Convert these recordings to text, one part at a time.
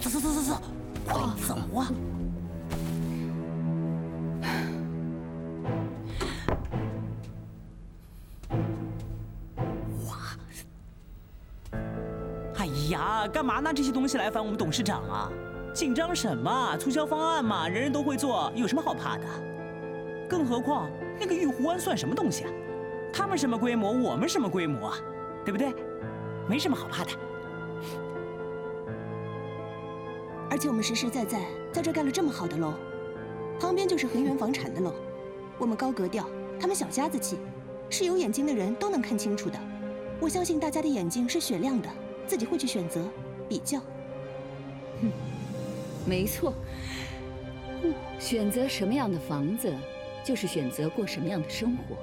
走，快走啊！哎呀，干嘛拿这些东西来烦我们董事长啊？紧张什么？促销方案嘛，人人都会做，有什么好怕的？更何况那个玉湖湾算什么东西啊？他们什么规模，我们什么规模啊？对不对？没什么好怕的。 而且我们实实在在在这盖了这么好的楼，旁边就是恒源房产的楼，我们高格调，他们小家子气，是有眼睛的人都能看清楚的。我相信大家的眼睛是雪亮的，自己会去选择、比较。 没错，选择什么样的房子，就是选择过什么样的生活。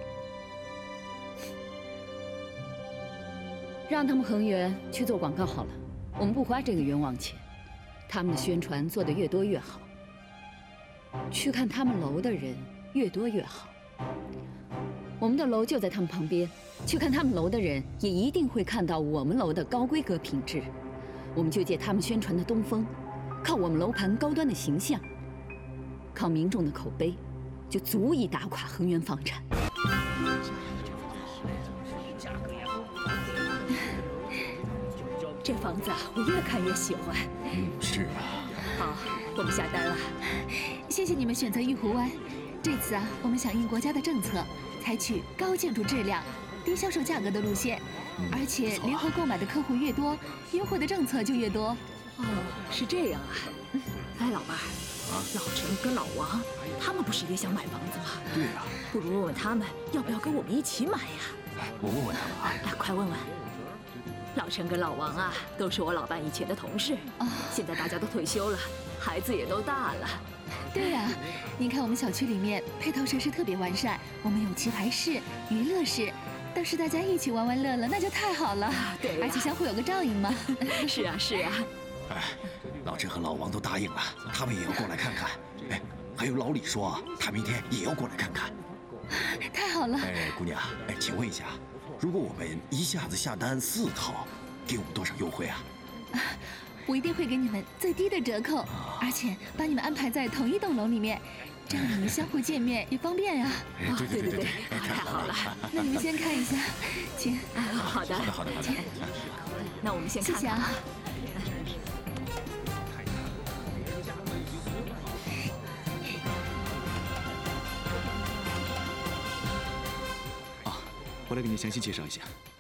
让他们恒源去做广告好了，我们不花这个冤枉钱。他们的宣传做得越多越好，去看他们楼的人越多越好。我们的楼就在他们旁边，去看他们楼的人也一定会看到我们楼的高规格品质。我们就借他们宣传的东风，靠我们楼盘高端的形象，靠民众的口碑，就足以打垮恒源房产。 这房子啊，我越看越喜欢。 是啊。 好，我们下单了。 谢谢你们选择玉湖湾。这次啊，我们响应国家的政策，采取高建筑质量、低销售价格的路线，而且联合购买的客户越多，优惠的政策就越多。 哦，是这样啊。哎，老伴儿，老陈跟老王他们不是也想买房子吗？ 对呀。 不如问问他们要不要跟我们一起买呀？ 我问问他们啊。 哎，快问问。老陈跟老王啊，都是我老伴以前的同事，现在大家都退休了，孩子也都大了。 对呀，您看我们小区里面配套设施特别完善，我们有棋牌室、娱乐室，到时大家一起玩玩乐乐，那就太好了。 对， 而且相互有个照应嘛。 是啊，是啊。 哎，老陈和老王都答应了，他们也要过来看看。哎，还有老李说他明天也要过来看看。 太好了。 哎，姑娘，哎，请问一下，如果我们一下子下单4套，给我们多少优惠啊？ 我一定会给你们最低的折扣，而且把你们安排在同一栋楼里面，这样你们相互见面也方便呀。 对，太好了。 那你们先看一下，请。 好的。那我们先看。 谢谢啊。 我来给你详细介绍一下。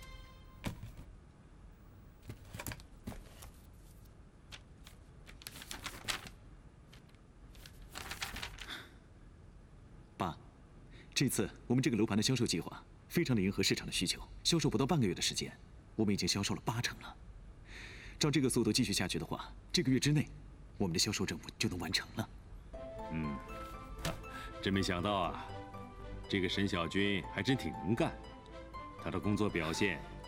爸，这次我们这个楼盘的销售计划非常的迎合市场的需求，销售不到半个月的时间，我们已经销售了80%了。照这个速度继续下去的话，这个月之内，我们的销售任务就能完成了。 真没想到啊，这个沈小军还真挺能干。他的工作表现